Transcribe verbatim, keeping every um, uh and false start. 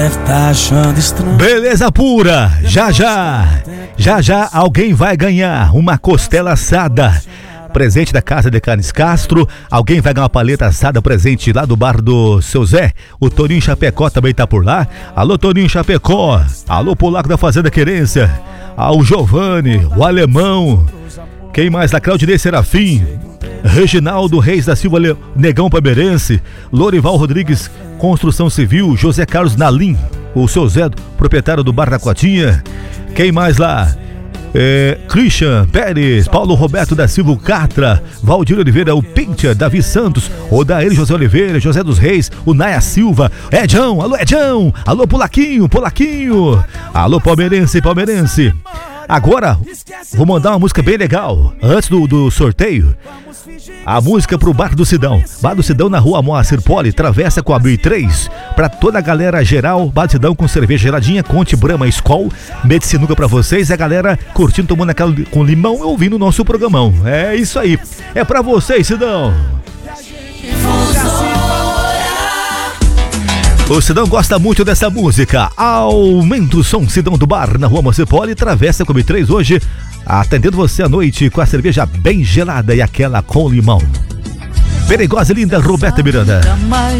Beleza pura, já já, já já alguém vai ganhar uma costela assada, presente da Casa de Carnes Castro. Alguém vai ganhar uma paleta assada, presente lá do bar do Seu Zé. O Toninho Chapecó também tá por lá. Alô Toninho Chapecó, alô Polaco da Fazenda Querência, ao Giovanni, o Alemão, quem mais? Da Claudinei Serafim, Reginaldo Reis da Silva, Le... Negão Palmeirense, Lorival Rodrigues Construção Civil, José Carlos Nalim, o Seu Zé, proprietário do Bar da Cotinha. Quem mais lá? É, Christian Pérez, Paulo Roberto da Silva Catra, Valdir Oliveira, o Pinter, Davi Santos, Odair José Oliveira, José dos Reis, o Naya Silva, Edjão, alô Edjão, alô Polaquinho, Polaquinho, alô Palmeirense, Palmeirense. Agora, vou mandar uma música bem legal, antes do, do sorteio. A música pro Bar do Sidão. Bar do Sidão na rua Moacir Poli, travessa com a mil e três. Pra toda a galera geral, Bar do Sidão com cerveja geladinha, Conte, Brahma, Skol, Medicinuca pra vocês. E a galera curtindo, tomando aquela com limão e ouvindo o nosso programão. É isso aí. É pra vocês, Sidão. O Sidão gosta muito dessa música. Aumenta o som, Sidão do Bar, na rua Moacir Poli, travessa com a mil e três hoje, atendendo você à noite com a cerveja bem gelada e aquela com limão. Perigosa e linda, Roberta Miranda.